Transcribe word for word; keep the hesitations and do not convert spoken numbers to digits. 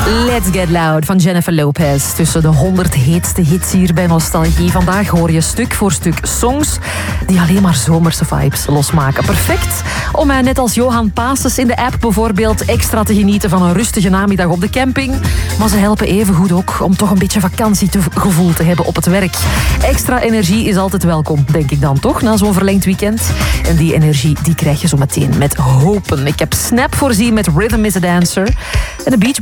Let's Get Loud van Jennifer Lopez. Tussen de honderd heetste hits hier bij Nostalgie. Vandaag hoor je stuk voor stuk songs die alleen maar zomerse vibes losmaken. Perfect om eh, net als Johan Paases in de app bijvoorbeeld extra te genieten van een rustige namiddag op de camping. Maar ze helpen even goed ook om toch een beetje vakantiegevoel te hebben op het werk. Extra energie is altijd welkom, denk ik dan toch, na zo'n verlengd weekend. En die energie die krijg je zo meteen met Hopen. Ik heb Snap voorzien met Rhythm is a Dancer. En de Beach